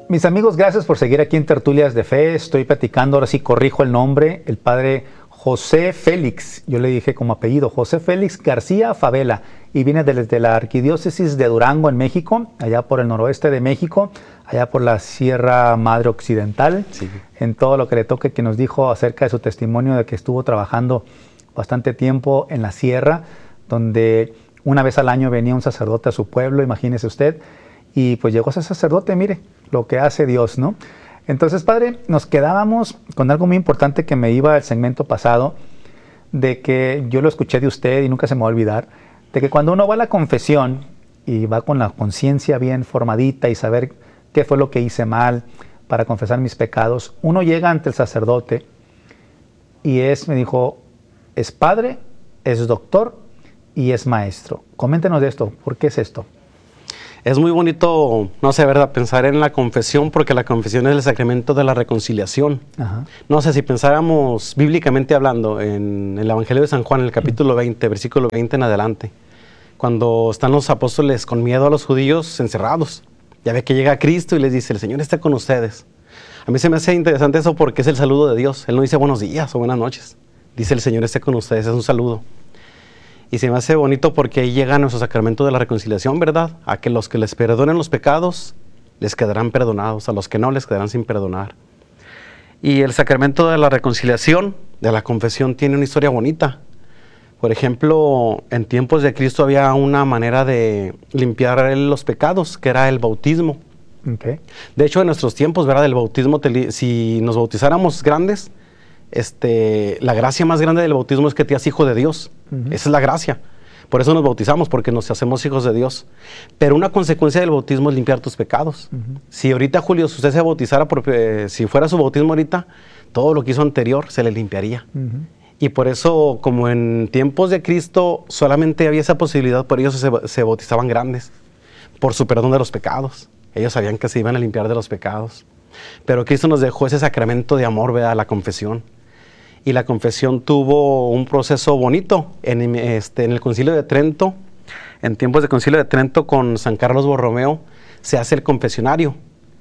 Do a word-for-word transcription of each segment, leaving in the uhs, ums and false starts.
Mis amigos, gracias por seguir aquí en Tertulias de Fe. Estoy platicando, ahora sí corrijo el nombre, el padre José Félix. Yo le dije como apellido, José Félix García Favela. Y viene desde la arquidiócesis de Durango, en México, allá por el noroeste de México, allá por la Sierra Madre Occidental. Sí. En todo lo que le toque, que nos dijo acerca de su testimonio de que estuvo trabajando bastante tiempo en la sierra, donde una vez al año venía un sacerdote a su pueblo, imagínese usted, y pues llegó ese sacerdote, mire, lo que hace Dios, ¿no? Entonces, padre, nos quedábamos con algo muy importante que me iba el segmento pasado, de que yo lo escuché de usted y nunca se me va a olvidar, de que cuando uno va a la confesión y va con la conciencia bien formadita y saber qué fue lo que hice mal para confesar mis pecados, uno llega ante el sacerdote y es, me dijo, es padre, es doctor y es maestro. Coméntenos de esto, ¿por qué es esto? Es muy bonito, no sé, ¿verdad?, pensar en la confesión, porque la confesión es el sacramento de la reconciliación. Ajá. No sé, si pensáramos bíblicamente hablando en el Evangelio de San Juan, en el capítulo veinte, versículo veinte en adelante, cuando están los apóstoles con miedo a los judíos encerrados, ya ve que llega Cristo y les dice, el Señor está con ustedes. A mí se me hace interesante eso porque es el saludo de Dios. Él no dice buenos días o buenas noches, dice el Señor está con ustedes, es un saludo. Y se me hace bonito porque ahí llega nuestro sacramento de la reconciliación, ¿verdad? A que los que les perdonen los pecados, les quedarán perdonados. A los que no, les quedarán sin perdonar. Y el sacramento de la reconciliación, de la confesión, tiene una historia bonita. Por ejemplo, en tiempos de Cristo había una manera de limpiar los pecados, que era el bautismo. Okay. De hecho, en nuestros tiempos, ¿verdad? El bautismo, si nos bautizáramos grandes, Este, la gracia más grande del bautismo es que te hagas hijo de Dios. Uh-huh. Esa es la gracia. Por eso nos bautizamos, porque nos hacemos hijos de Dios. Pero una consecuencia del bautismo es limpiar tus pecados. Uh-huh. Si ahorita, Julio, si usted se bautizara, por, eh, si fuera su bautismo ahorita, todo lo que hizo anterior se le limpiaría. Uh-huh. Y por eso, como en tiempos de Cristo solamente había esa posibilidad, por ellos se, se bautizaban grandes, por su perdón de los pecados. Ellos sabían que se iban a limpiar de los pecados. Pero Cristo nos dejó ese sacramento de amor, ¿verdad?, la confesión. Y la confesión tuvo un proceso bonito en, este, en el Concilio de Trento. En tiempos del Concilio de Trento, con San Carlos Borromeo, se hace el confesionario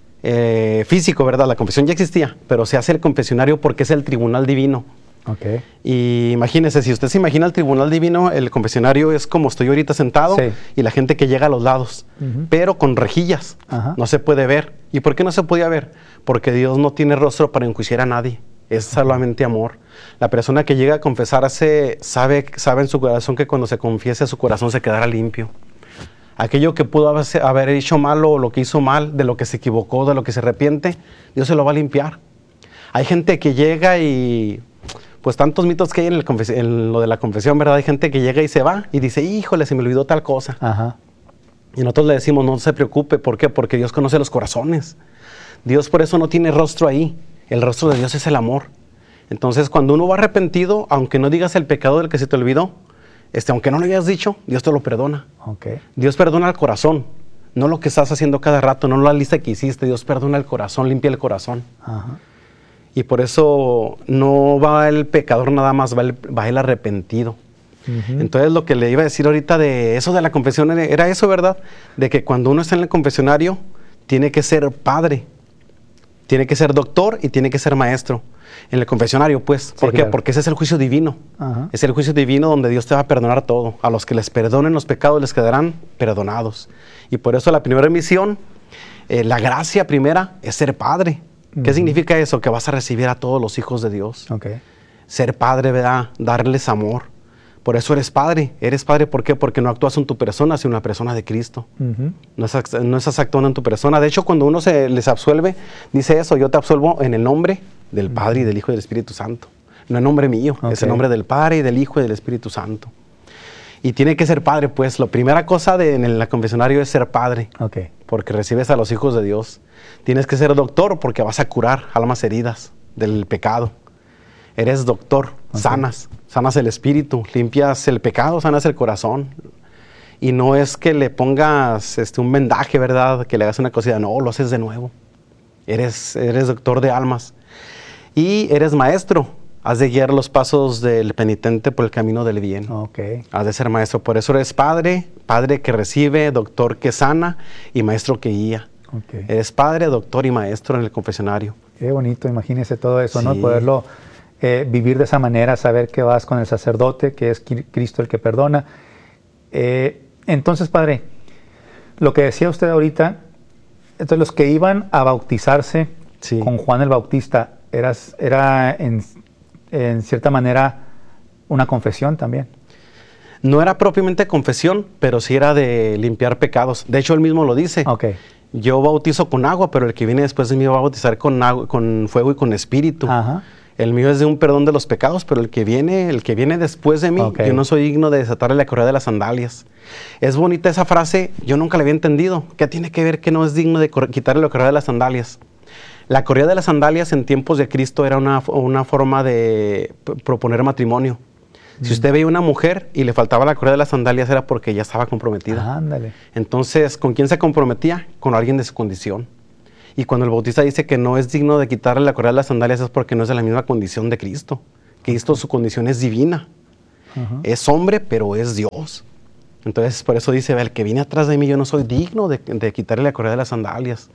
eh, físico, ¿verdad? La confesión ya existía, pero se hace el confesionario porque es el tribunal divino. Okay. Y imagínese, si usted se imagina el tribunal divino, el confesionario es como estoy ahorita sentado, sí, y la gente que llega a los lados, uh-huh, pero con rejillas. Uh-huh. No se puede ver. ¿Y por qué no se podía ver? Porque Dios no tiene rostro para enjuiciar a nadie. Es solamente amor. La persona que llega a confesarse sabe, sabe en su corazón que cuando se confiese, su corazón se quedará limpio. Aquello que pudo haber, haber hecho mal o lo que hizo mal, de lo que se equivocó, de lo que se arrepiente, Dios se lo va a limpiar. Hay gente que llega y, pues tantos mitos que hay en, el confes- en lo de la confesión, ¿verdad? Hay gente que llega y se va y dice, híjole, se me olvidó tal cosa. Ajá. Y nosotros le decimos, no se preocupe. ¿Por qué? Porque Dios conoce los corazones. Dios por eso no tiene rostro ahí. El rostro de Dios es el amor. Entonces, cuando uno va arrepentido, aunque no digas el pecado del que se te olvidó, este, aunque no lo hayas dicho, Dios te lo perdona. Okay. Dios perdona el corazón, no lo que estás haciendo cada rato, no la lista que hiciste. Dios perdona el corazón, limpia el corazón. Ajá. Y por eso no va el pecador nada más, va el, va el arrepentido. Uh-huh. Entonces, lo que le iba a decir ahorita de eso de la confesión era eso, ¿verdad? De que cuando uno está en el confesionario, tiene que ser padre. Tiene que ser doctor y tiene que ser maestro. En el confesionario, pues. ¿Por sí, qué? Claro. Porque ese es el juicio divino. Ajá. Es el juicio divino donde Dios te va a perdonar todo. A los que les perdonen los pecados les quedarán perdonados. Y por eso la primera misión, eh, la gracia primera, es ser padre. Uh-huh. ¿Qué significa eso? Que vas a recibir a todos los hijos de Dios. Okay. Ser padre, ¿verdad? Darles amor. Por eso eres padre. Eres padre, ¿por qué? Porque no actúas en tu persona, sino en la persona de Cristo. Uh-huh. No, estás, no estás actuando en tu persona. De hecho, cuando uno se les absuelve, dice eso, yo te absuelvo en el nombre del Padre y del Hijo y del Espíritu Santo. No en nombre mío, okay, es el nombre del Padre y del Hijo y del Espíritu Santo. Y tiene que ser padre, pues. La primera cosa de, en el confesionario es ser padre, okay, porque recibes a los hijos de Dios. Tienes que ser doctor porque vas a curar almas heridas del pecado. Eres doctor, okay, sanas, sanas el espíritu, limpias el pecado, sanas el corazón. Y no es que le pongas este, un vendaje, ¿verdad? Que le hagas una cosita, no, lo haces de nuevo. Eres, eres doctor de almas. Y eres maestro, has de guiar los pasos del penitente por el camino del bien. Okay. Has de ser maestro, por eso eres padre, padre que recibe, doctor que sana y maestro que guía. Okay. Eres padre, doctor y maestro en el confesionario. Qué bonito, imagínese todo eso, sí. ¿no? Poderlo eh, vivir de esa manera, saber que vas con el sacerdote, que es Cristo el que perdona. Eh, entonces, padre, lo que decía usted ahorita, entonces los que iban a bautizarse sí. con Juan el Bautista, eras, era en, en cierta manera una confesión también. No era propiamente confesión, pero sí era de limpiar pecados. De hecho, él mismo lo dice. Okay. Yo bautizo con agua, pero el que viene después de mí va a bautizar con, agua, con fuego y con espíritu. Ajá. El mío es de un perdón de los pecados, pero el que viene, el que viene después de mí, okay. yo no soy digno de desatarle la correa de las sandalias. Es bonita esa frase, yo nunca la había entendido. ¿Qué tiene que ver que no es digno de quitarle la correa de las sandalias? La correa de las sandalias en tiempos de Cristo era una, una forma de proponer matrimonio. Si usted veía una mujer y le faltaba la correa de las sandalias era porque ya estaba comprometida. Ah, ándale. Entonces, ¿con quién se comprometía? Con alguien de su condición. Y cuando el bautista dice que no es digno de quitarle la correa de las sandalias es porque no es de la misma condición de Cristo. Cristo, su condición es divina. Uh-huh. Es hombre, pero es Dios. Entonces, por eso dice, el que viene atrás de mí, yo no soy digno de, de quitarle la correa de las sandalias.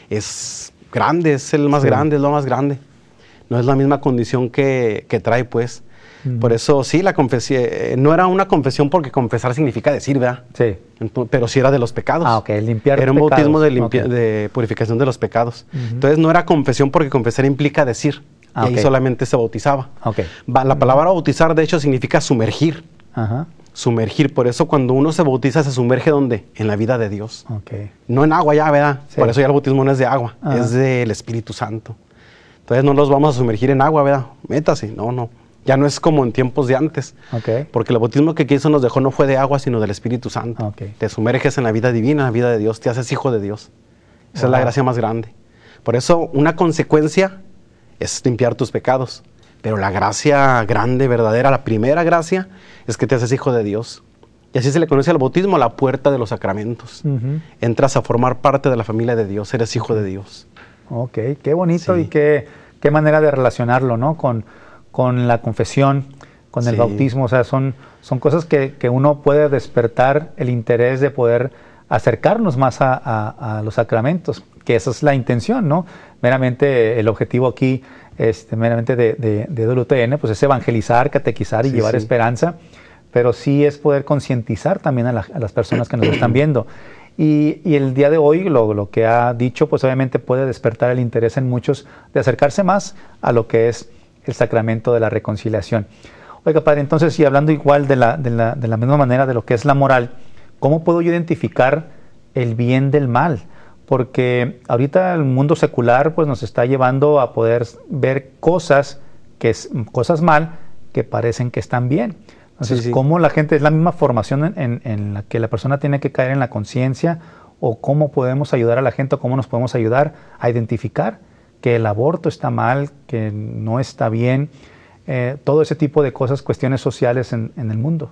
Es grande, es el más sí. grande, es lo más grande. No es la misma condición que, que trae, pues. Por eso, sí, la confesión, eh, no era una confesión porque confesar significa decir, ¿verdad? Sí. Entonces, pero sí era de los pecados. Ah, ok, limpiar Era un pecados. bautismo de, limpia, okay. de purificación de los pecados. Uh-huh. Entonces, no era confesión porque confesar implica decir. Ah, y ahí okay. solamente se bautizaba. Okay. La palabra bautizar, de hecho, significa sumergir. Ajá. Sumergir. Por eso, cuando uno se bautiza, se sumerge, ¿dónde? En la vida de Dios. Okay. No en agua ya, ¿verdad? Sí. Por eso ya el bautismo no es de agua, Ajá. es del Espíritu Santo. Entonces, no los vamos a sumergir en agua, ¿verdad? Métase. No, no. Ya no es como en tiempos de antes, okay. porque el bautismo que Cristo nos dejó no fue de agua, sino del Espíritu Santo. Okay. Te sumerges en la vida divina, en la vida de Dios, te haces hijo de Dios. Esa wow. es la gracia más grande. Por eso, una consecuencia es limpiar tus pecados, pero la gracia grande, verdadera, la primera gracia, es que te haces hijo de Dios. Y así se le conoce al bautismo, la puerta de los sacramentos. Uh-huh. Entras a formar parte de la familia de Dios, eres hijo de Dios. Ok, qué bonito sí. y qué, qué manera de relacionarlo, ¿no? Con... con la confesión, con el sí. bautismo, o sea, son, son cosas que, que uno puede despertar el interés de poder acercarnos más a, a, a los sacramentos, que esa es la intención, ¿no? Meramente el objetivo aquí, este, meramente de, de, de W T N, pues es evangelizar, catequizar y sí, llevar sí. esperanza, pero sí es poder concientizar también a, la, a las personas que nos están viendo. Y, y el día de hoy, lo, lo que ha dicho, pues obviamente puede despertar el interés en muchos de acercarse más a lo que es el sacramento de la reconciliación. Oiga, padre, entonces, y hablando igual de la, de, la, de la misma manera de lo que es la moral, ¿cómo puedo yo identificar el bien del mal? Porque ahorita el mundo secular pues, nos está llevando a poder ver cosas, que es, cosas mal que parecen que están bien. Entonces, sí, sí. ¿cómo la gente, es la misma formación en, en, en la que la persona tiene que caer en la conciencia? ¿O cómo podemos ayudar a la gente o cómo nos podemos ayudar a identificar que el aborto está mal, que no está bien, eh, todo ese tipo de cosas, cuestiones sociales en, en el mundo?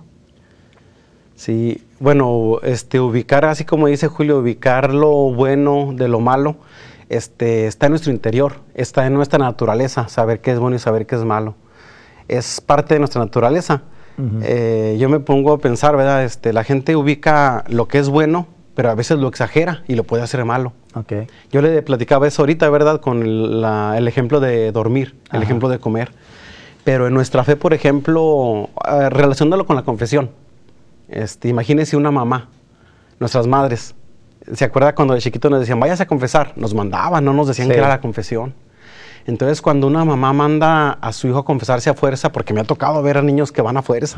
Sí, bueno, este, ubicar, así como dice Julio, ubicar lo bueno de lo malo, este, está en nuestro interior, está en nuestra naturaleza, saber qué es bueno y saber qué es malo. Es parte de nuestra naturaleza. Uh-huh. eh, yo me pongo a pensar, ¿verdad? Este, la gente ubica lo que es bueno, pero a veces lo exagera y lo puede hacer malo. Okay. Yo le platicaba eso ahorita, ¿verdad? Con el, la, el ejemplo de dormir, el Ajá. ejemplo de comer. Pero en nuestra fe, por ejemplo, eh, relacionándolo con la confesión. Este, imagínense una mamá, nuestras madres. ¿Se acuerda cuando de chiquito nos decían, váyase a confesar? Nos mandaban, no nos decían sí. que era la confesión. Entonces, cuando una mamá manda a su hijo a confesarse a fuerza, porque me ha tocado ver a niños que van a fuerza,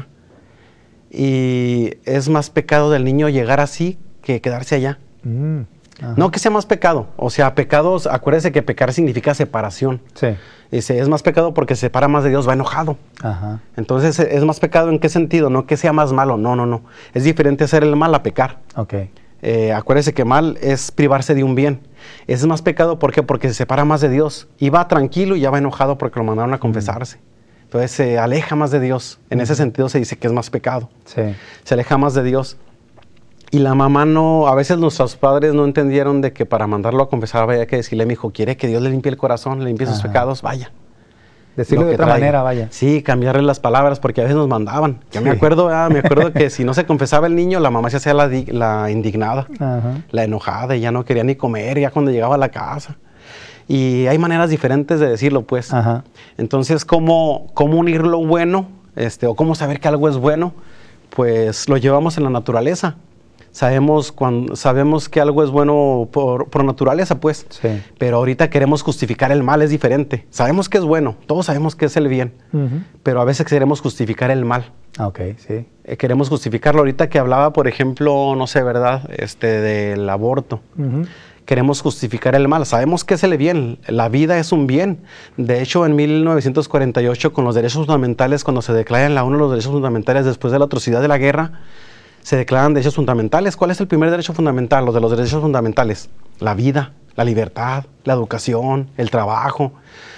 y es más pecado del niño llegar así que quedarse allá. Mm. Ajá. No que sea más pecado, o sea, pecados, acuérdese que pecar significa separación. Sí. Dice, es más pecado porque se separa más de Dios, va enojado. Ajá. Entonces, ¿es más pecado en qué sentido? No que sea más malo, no, no, no. Es diferente hacer el mal a pecar. Okay. Eh, acuérdese que mal es privarse de un bien. Es más pecado, ¿por qué? Porque se separa más de Dios. Y va tranquilo y ya va enojado porque lo mandaron a confesarse. Mm. Entonces, se aleja más de Dios. En mm. ese sentido se dice que es más pecado. Sí. Se aleja más de Dios. Y la mamá no, a veces nuestros padres no entendieron de que para mandarlo a confesar había que decirle, mi hijo, quiere que Dios le limpie el corazón, le limpie Ajá. sus pecados, vaya. Decirlo de otra trae. manera, vaya. Sí, cambiarle las palabras, porque a veces nos mandaban. Yo sí. me acuerdo, ah, me acuerdo que si no se confesaba el niño, la mamá se hacía la, la indignada, Ajá. la enojada, y ya no quería ni comer ya cuando llegaba a la casa. Y hay maneras diferentes de decirlo, pues. Ajá. Entonces, ¿cómo, cómo unir lo bueno, este, o cómo saber que algo es bueno? Pues lo llevamos en la naturaleza. Sabemos, cuando, sabemos que algo es bueno por, por naturaleza, pues. Sí. Pero ahorita queremos justificar el mal, es diferente. Sabemos que es bueno, todos sabemos que es el bien, uh-huh. pero a veces queremos justificar el mal. Ok, sí. Eh, queremos justificarlo. Ahorita que hablaba, por ejemplo, no sé, ¿verdad? Este, del aborto. Uh-huh. Queremos justificar el mal. Sabemos que es el bien. La vida es un bien. De hecho, en mil novecientos cuarenta y ocho, con los derechos fundamentales, cuando se declara en la ONU los derechos fundamentales después de la atrocidad de la guerra, se declaran derechos fundamentales. ¿Cuál es el primer derecho fundamental? Los de los derechos fundamentales. La vida, la libertad, la educación, el trabajo.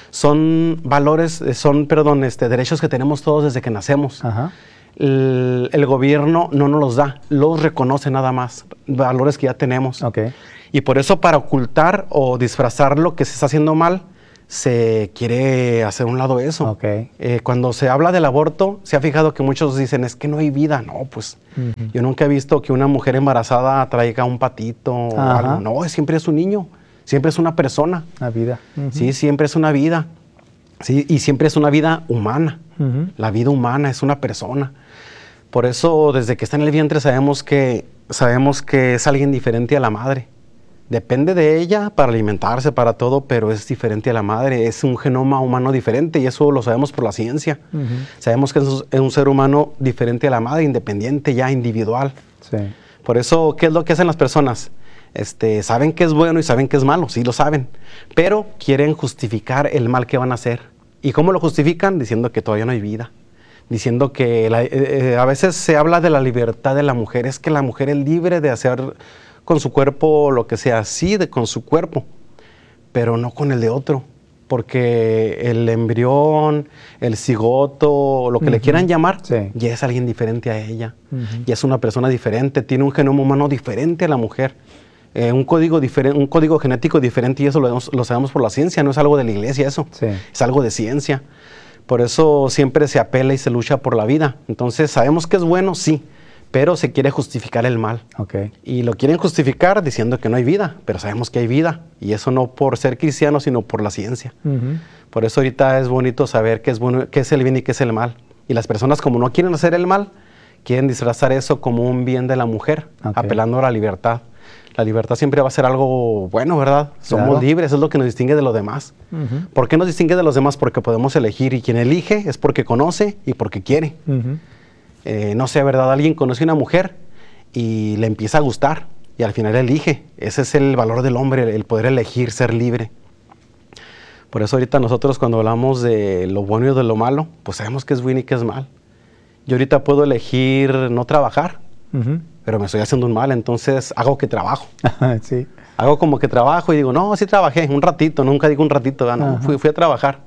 Son valores, son, perdón, este, derechos que tenemos todos desde que nacemos. Ajá. El, el gobierno no nos los da, los reconoce nada más. Valores que ya tenemos. Okay. Y por eso, para ocultar o disfrazar lo que se está haciendo mal, se quiere hacer a un lado eso. Okay. Eh, cuando se habla del aborto, se ha fijado que muchos dicen, es que no hay vida. No, pues, uh-huh. yo nunca he visto que una mujer embarazada traiga un patito o algo. No, siempre es un niño, siempre es una persona. Una vida. Uh-huh. Sí, siempre es una vida. Sí, y siempre es una vida humana. Uh-huh. La vida humana es una persona. Por eso, desde que está en el vientre, sabemos que, sabemos que es alguien diferente a la madre. Depende de ella para alimentarse, para todo, pero es diferente a la madre. Es un genoma humano diferente y eso lo sabemos por la ciencia. Uh-huh. Sabemos que es un ser humano diferente a la madre, independiente, ya individual. Sí. Por eso, ¿qué es lo que hacen las personas? Este, saben que es bueno y saben que es malo, sí lo saben, pero quieren justificar el mal que van a hacer. ¿Y cómo lo justifican? Diciendo que todavía no hay vida. Diciendo que la, eh, a veces se habla de la libertad de la mujer. Es que la mujer es libre de hacer con su cuerpo lo que sea, sí, de, con su cuerpo, pero no con el de otro, porque el embrión, el cigoto, lo que uh-huh. le quieran llamar, sí. ya es alguien diferente a ella, uh-huh. ya es una persona diferente, tiene un genoma humano diferente a la mujer, eh, un, código diferen- un código genético diferente, y eso lo, lo sabemos por la ciencia, no es algo de la iglesia eso, sí. es algo de ciencia. Por eso siempre se apela y se lucha por la vida. Entonces, ¿sabemos que es bueno? Sí. Pero se quiere justificar el mal. Okay. Y lo quieren justificar diciendo que no hay vida, pero sabemos que hay vida. Y eso no por ser cristiano, sino por la ciencia. Uh-huh. Por eso ahorita es bonito saber qué es bueno, qué es el bien y qué es el mal. Y las personas, como no quieren hacer el mal, quieren disfrazar eso como un bien de la mujer, okay. apelando a la libertad. La libertad siempre va a ser algo bueno, ¿verdad? Somos claro. libres, es lo que nos distingue de los demás. Uh-huh. ¿Por qué nos distingue de los demás? Porque podemos elegir. Y quien elige es porque conoce y porque quiere. Uh-huh. Eh, no sé, ¿verdad? Alguien conoce a una mujer y le empieza a gustar y al final elige. Ese es el valor del hombre, el poder elegir, ser libre. Por eso ahorita nosotros cuando hablamos de lo bueno y de lo malo, pues sabemos que es bueno y que es mal. Yo ahorita puedo elegir no trabajar, uh-huh. pero me estoy haciendo un mal, entonces hago que trabajo. Sí. Hago como que trabajo y digo, no, sí trabajé, un ratito, nunca digo un ratito, no, uh-huh. fui, fui a trabajar.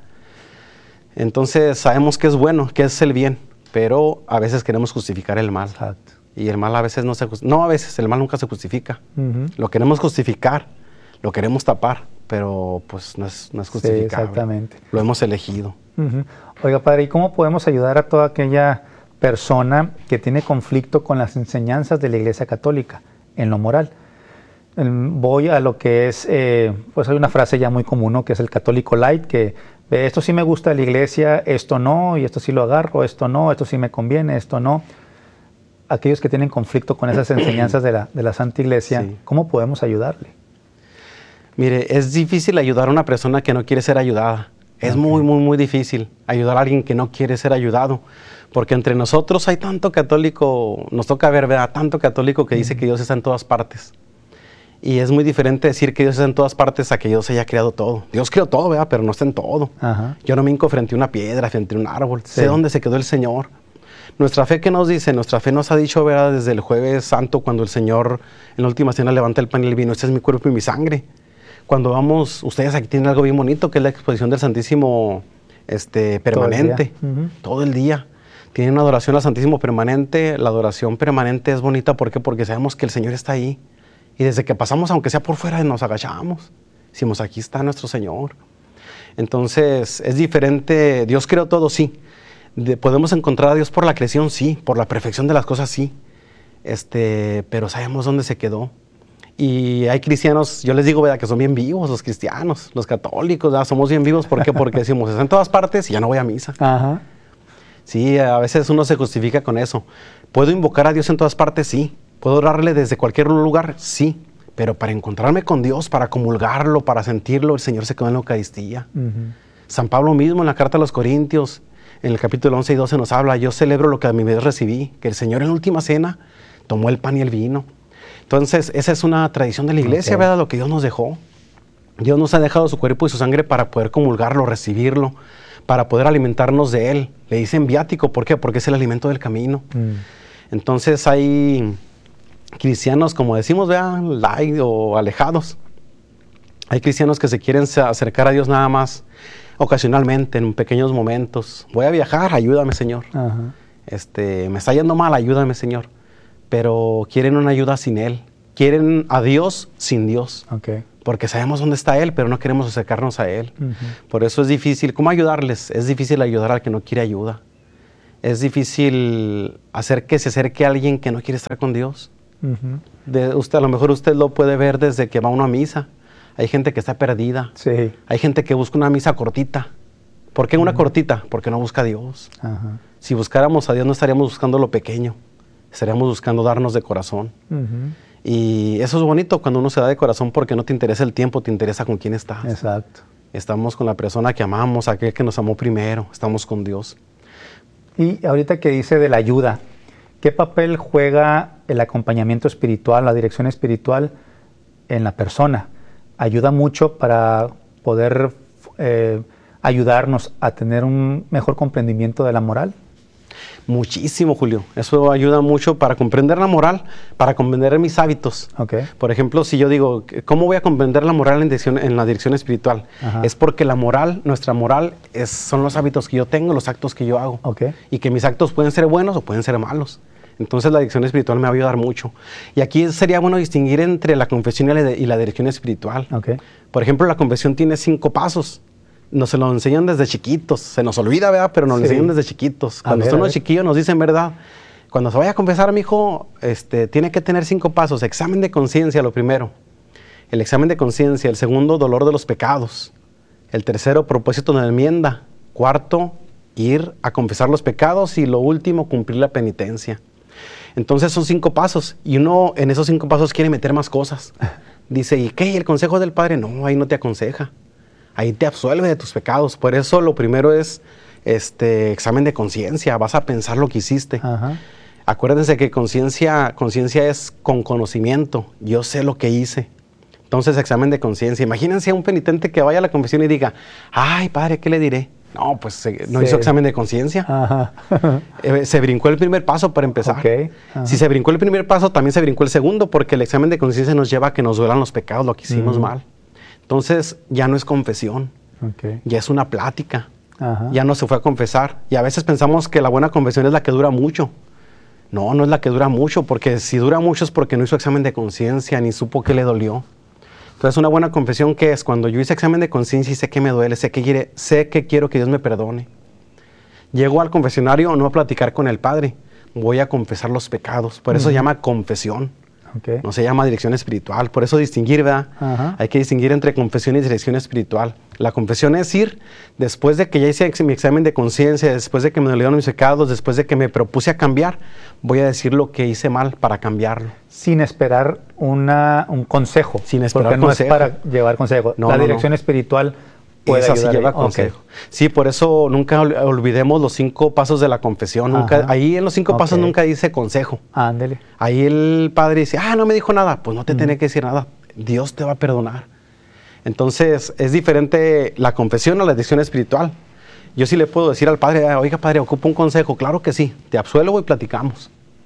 Entonces sabemos que es bueno, que es el bien. Pero a veces queremos justificar el mal. Exacto. Y el mal a veces no se justifica. No, a veces el mal nunca se justifica. Uh-huh. Lo queremos justificar, lo queremos tapar, pero pues no es, no es justificable. Sí, exactamente. Lo hemos elegido. Uh-huh. Oiga, padre, ¿y cómo podemos ayudar a toda aquella persona que tiene conflicto con las enseñanzas de la Iglesia Católica en lo moral? Voy a lo que es, eh, pues hay una frase ya muy común, ¿no? Que es el católico light, que eh, esto sí me gusta de la iglesia, esto no, y esto sí lo agarro, esto no, esto sí me conviene, esto no. Aquellos que tienen conflicto con esas enseñanzas de la, de la Santa Iglesia, sí. ¿cómo podemos ayudarle? Mire, es difícil ayudar a una persona que no quiere ser ayudada. Es okay. muy, muy, muy difícil ayudar a alguien que no quiere ser ayudado. Porque entre nosotros hay tanto católico, nos toca ver, ¿verdad? Tanto católico que dice que Dios está en todas partes. Y es muy diferente decir que Dios está en todas partes a que Dios haya creado todo. Dios creó todo, ¿verdad? Pero no está en todo. Ajá. Yo no me hinco frente a una piedra, frente a un árbol. Sí. Sé dónde se quedó el Señor. Nuestra fe, ¿qué nos dice? Nuestra fe nos ha dicho, ¿verdad? Desde el Jueves Santo, cuando el Señor en la última cena levanta el pan y el vino. Este es mi cuerpo y mi sangre. Cuando vamos, ustedes aquí tienen algo bien bonito, que es la exposición del Santísimo este, permanente. Todo el día. Uh-huh. Todo el día. Tienen una adoración al Santísimo permanente. La adoración permanente es bonita. ¿Por qué? Porque sabemos que el Señor está ahí. Y desde que pasamos, aunque sea por fuera, nos agachamos. Decimos, aquí está nuestro Señor. Entonces, es diferente. Dios creó todo, sí. De, ¿Podemos encontrar a Dios por la creación? Sí. Por la perfección de las cosas, sí. Este, pero sabemos dónde se quedó. Y hay cristianos, yo les digo, ¿verdad?, que son bien vivos los cristianos, los católicos, ¿verdad? Somos bien vivos. ¿Por qué? Porque decimos, está en todas partes y ya no voy a misa. Ajá. Sí, a veces uno se justifica con eso. ¿Puedo invocar a Dios en todas partes? Sí. ¿Puedo orarle desde cualquier lugar? Sí. Pero para encontrarme con Dios, para comulgarlo, para sentirlo, el Señor se quedó en la Eucaristía. Uh-huh. San Pablo mismo en la carta a los Corintios, en el capítulo once y doce nos habla, yo celebro lo que a mi vez recibí, que el Señor en la última cena tomó el pan y el vino. Entonces, esa es una tradición de la iglesia, okay, ¿verdad? Lo que Dios nos dejó. Dios nos ha dejado su cuerpo y su sangre para poder comulgarlo, recibirlo, para poder alimentarnos de Él. Le dicen viático, ¿por qué? Porque es el alimento del camino. Mm. Entonces hay cristianos, como decimos, vean, light o alejados. Hay cristianos que se quieren acercar a Dios nada más ocasionalmente, en pequeños momentos. Voy a viajar, ayúdame, Señor. Ajá. Este, me está yendo mal, ayúdame, Señor. Pero quieren una ayuda sin Él. Quieren a Dios sin Dios. Okay. Porque sabemos dónde está Él, pero no queremos acercarnos a Él. Uh-huh. Por eso es difícil. ¿Cómo ayudarles? Es difícil ayudar al que no quiere ayuda. Es difícil hacer que se acerque a alguien que no quiere estar con Dios. Uh-huh. De usted, a lo mejor usted lo puede ver desde que va uno a misa. Hay gente que está perdida. Sí. Hay gente que busca una misa cortita. ¿Por qué una uh-huh. cortita? Porque no busca a Dios. Uh-huh. Si buscáramos a Dios no estaríamos buscando lo pequeño. Estaríamos buscando darnos de corazón. Uh-huh. Y eso es bonito cuando uno se da de corazón porque no te interesa el tiempo, te interesa con quién estás. Exacto. Estamos con la persona que amamos, aquel que nos amó primero. Estamos con Dios. Y ahorita que dice de la ayuda, ¿qué papel juega el acompañamiento espiritual, la dirección espiritual en la persona? ¿Ayuda mucho para poder eh, ayudarnos a tener un mejor comprendimiento de la moral? Muchísimo, Julio. Eso ayuda mucho para comprender la moral, para comprender mis hábitos. Okay. Por ejemplo, si yo digo, ¿cómo voy a comprender la moral en, dirección, en la dirección espiritual? Ajá. Es porque la moral, nuestra moral, es, son los hábitos que yo tengo, los actos que yo hago. Okay. Y que mis actos pueden ser buenos o pueden ser malos. Entonces la dirección espiritual me va a ayudar mucho. Y aquí sería bueno distinguir entre la confesión y la, y la dirección espiritual. Okay. Por ejemplo, la confesión tiene cinco pasos. Nos se lo enseñan desde chiquitos, se nos olvida, ¿verdad? Pero nos sí. lo enseñan desde chiquitos. Cuando somos chiquillos nos dicen, ¿verdad? Cuando se vaya a confesar, mi hijo, este, tiene que tener cinco pasos. Examen de conciencia, lo primero. El examen de conciencia. El segundo, dolor de los pecados. El tercero, propósito de enmienda. Cuarto, ir a confesar los pecados. Y lo último, cumplir la penitencia. Entonces son cinco pasos. Y uno en esos cinco pasos quiere meter más cosas. Dice, ¿y qué? ¿Y el consejo del Padre? No, ahí no te aconseja. Ahí te absuelve de tus pecados. Por eso lo primero es este examen de conciencia. Vas a pensar lo que hiciste. Ajá. Acuérdense que conciencia conciencia es con conocimiento. Yo sé lo que hice. Entonces, examen de conciencia. Imagínense a un penitente que vaya a la confesión y diga, ay, padre, ¿qué le diré? No, pues no sí. hizo examen de conciencia. eh, se brincó el primer paso para empezar. Okay. Si se brincó el primer paso, también se brincó el segundo, porque el examen de conciencia nos lleva a que nos duelan los pecados, lo que hicimos mm. mal. Entonces, ya no es confesión, okay. ya es una plática, Ajá. ya no se fue a confesar. Y a veces pensamos que la buena confesión es la que dura mucho. No, no es la que dura mucho, porque si dura mucho es porque no hizo examen de conciencia, ni supo qué le dolió. Entonces, una buena confesión, ¿qué es? Cuando yo hice examen de conciencia y sé que me duele, sé que, quiere, sé que quiero que Dios me perdone. Llego al confesionario no a platicar con el Padre, voy a confesar los pecados. Por eso uh-huh. se llama confesión. Okay. No se llama dirección espiritual. Por eso distinguir, ¿verdad? Ajá. Hay que distinguir entre confesión y dirección espiritual. La confesión es ir después de que ya hice mi examen de conciencia, después de que me dolieron mis pecados, después de que me propuse a cambiar, voy a decir lo que hice mal para cambiarlo. Sin esperar una, un consejo. Sin esperar porque no consejo. Es para llevar consejo. No, la no, dirección no. espiritual puede Esa sí lleva ahí. consejo. Okay. Sí, por eso nunca olvidemos los cinco pasos de la confesión. Nunca, ahí en los cinco okay. pasos nunca dice consejo. Ándele. Ahí el Padre dice, ah, no me dijo nada. Pues no te mm. tiene que decir nada. Dios te va a perdonar. Entonces, es diferente la confesión a la dirección espiritual. Yo sí le puedo decir al Padre, oiga, Padre, ocupo un consejo. Claro que sí, te absuelvo y platicamos.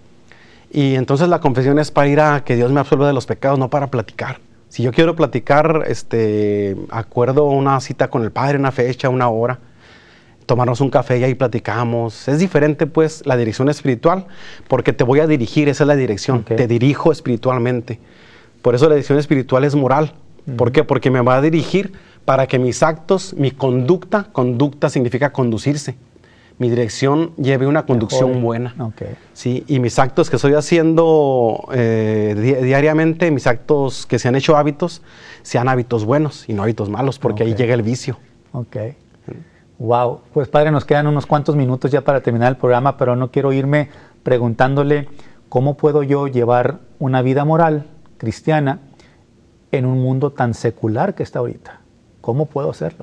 Y entonces la confesión es para ir a que Dios me absuelva de los pecados, no para platicar. Si yo quiero platicar, este, acuerdo una cita con el Padre, una fecha, una hora, tomarnos un café y ahí platicamos. Es diferente, pues, la dirección espiritual, porque te voy a dirigir, esa es la dirección. Okay. Te dirijo espiritualmente. Por eso la dirección espiritual es moral. Uh-huh. ¿Por qué? Porque me va a dirigir para que mis actos, mi conducta, conducta significa conducirse, mi dirección lleve una conducción Mejor. buena. Okay. ¿Sí? Y mis actos que estoy haciendo eh, di diariamente, mis actos que se han hecho hábitos, sean hábitos buenos y no hábitos malos, porque Okay. ahí llega el vicio. Ok. Wow. Pues padre, nos quedan unos cuantos minutos ya para terminar el programa, pero no quiero irme preguntándole cómo puedo yo llevar una vida moral cristiana en un mundo tan secular que está ahorita. ¿Cómo puedo hacerlo?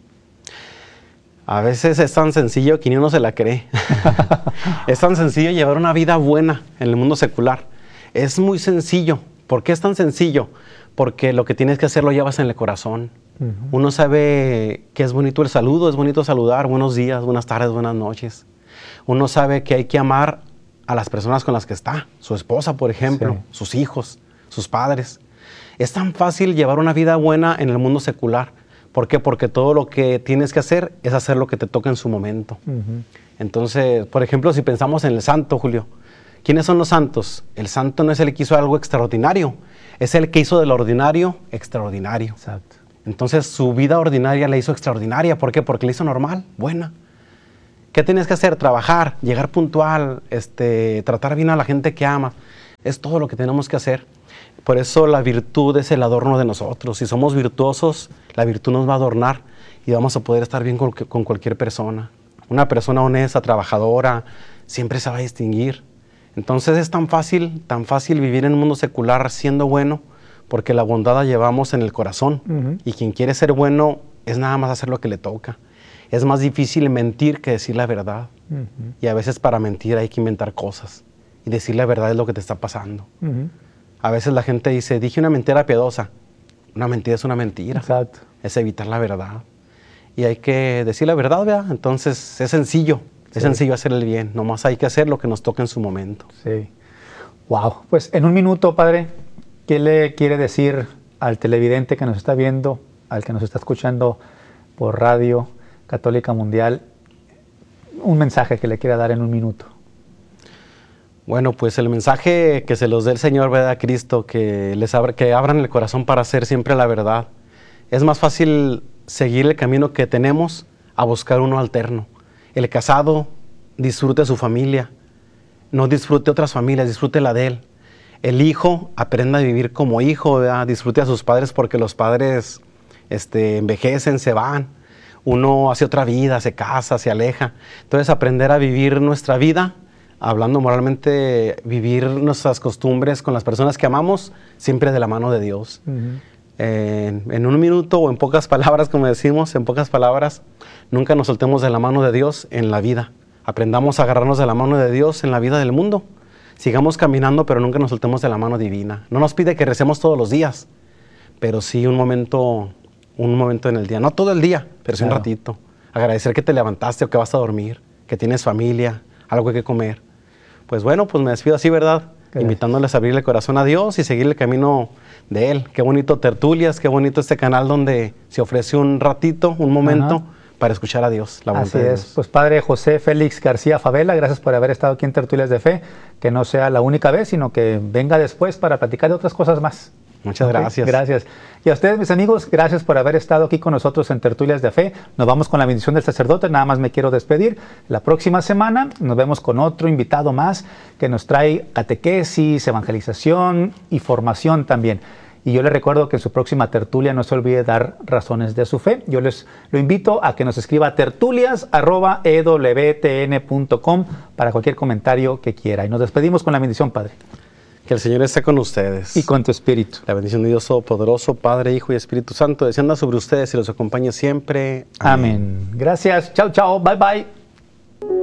A veces es tan sencillo que ni uno se la cree. Es tan sencillo llevar una vida buena en el mundo secular. Es muy sencillo. ¿Por qué es tan sencillo? Porque lo que tienes que hacer lo llevas en el corazón. Uh-huh. Uno sabe que es bonito el saludo, es bonito saludar, buenos días, buenas tardes, buenas noches. Uno sabe que hay que amar a las personas con las que está, su esposa, por ejemplo, sí. sus hijos, sus padres. Es tan fácil llevar una vida buena en el mundo secular. ¿Por qué? Porque todo lo que tienes que hacer es hacer lo que te toca en su momento. Uh-huh. Entonces, por ejemplo, si pensamos en el santo, Julio, ¿quiénes son los santos? El santo no es el que hizo algo extraordinario, es el que hizo de lo ordinario extraordinario. Exacto. Entonces, su vida ordinaria la hizo extraordinaria. ¿Por qué? Porque la hizo normal, buena. ¿Qué tienes que hacer? Trabajar, llegar puntual, este, tratar bien a la gente que amas. Es todo lo que tenemos que hacer. Por eso la virtud es el adorno de nosotros. Si somos virtuosos, la virtud nos va a adornar y vamos a poder estar bien con, con cualquier persona. Una persona honesta, trabajadora, siempre se va a distinguir. Entonces es tan fácil, tan fácil vivir en un mundo secular siendo bueno, porque la bondad la llevamos en el corazón. Uh-huh. Y quien quiere ser bueno es nada más hacer lo que le toca. Es más difícil mentir que decir la verdad. Uh-huh. Y a veces para mentir hay que inventar cosas. Y decir la verdad es lo que te está pasando. Uh-huh. A veces la gente dice, dije una mentira piadosa. Una mentira es una mentira. Exacto. Es evitar la verdad. Y hay que decir la verdad, ¿verdad? Entonces es sencillo. Sí. Es sencillo hacer el bien. Nomás hay que hacer lo que nos toca en su momento. Sí. Wow. Pues en un minuto, padre, ¿qué le quiere decir al televidente que nos está viendo, al que nos está escuchando por Radio Católica Mundial? Un mensaje que le quiera dar en un minuto. Bueno, pues el mensaje que se los dé el Señor, ¿verdad? Cristo, que les abra, que abran el corazón para hacer siempre la verdad. Es más fácil seguir el camino que tenemos a buscar uno alterno. El casado disfrute su familia, no disfrute otras familias, disfrute la de él. El hijo aprenda a vivir como hijo, ¿verdad? Disfrute a sus padres porque los padres este, envejecen, se van. Uno hace otra vida, se casa, se aleja. Entonces aprender a vivir nuestra vida, hablando moralmente, vivir nuestras costumbres con las personas que amamos, siempre de la mano de Dios. Uh-huh. En, en un minuto o en pocas palabras, como decimos, en pocas palabras, nunca nos soltemos de la mano de Dios en la vida. Aprendamos a agarrarnos de la mano de Dios en la vida del mundo. Sigamos caminando, pero nunca nos soltemos de la mano divina. No nos pide que recemos todos los días, pero sí un momento, un momento en el día. No todo el día, pero sí claro. Un ratito. Agradecer que te levantaste o que vas a dormir, que tienes familia, algo que comer. Pues bueno, pues me despido así, ¿verdad? Gracias. Invitándoles a abrirle el corazón a Dios y seguir el camino de Él. Qué bonito tertulias, qué bonito este canal donde se ofrece un ratito, un momento Ajá. para escuchar a Dios, la voluntad Así de es. Dios. Pues Padre José Félix García Favela, gracias por haber estado aquí en Tertulias de Fe. Que no sea la única vez, sino que venga después para platicar de otras cosas más. Muchas okay, gracias. Gracias. Y a ustedes, mis amigos, gracias por haber estado aquí con nosotros en Tertulias de Fe. Nos vamos con la bendición del sacerdote. Nada más me quiero despedir. La próxima semana nos vemos con otro invitado más que nos trae catequesis, evangelización y formación también. Y yo les recuerdo que en su próxima tertulia no se olvide dar razones de su fe. Yo les lo invito a que nos escriba a tertulias arroba e w t n punto com para cualquier comentario que quiera. Y nos despedimos con la bendición, Padre. Que el Señor esté con ustedes. Y con tu espíritu. La bendición de Dios Todopoderoso, Padre, Hijo y Espíritu Santo, descienda sobre ustedes y los acompañe siempre. Amén. Amén. Gracias. Chao, chao. Bye, bye.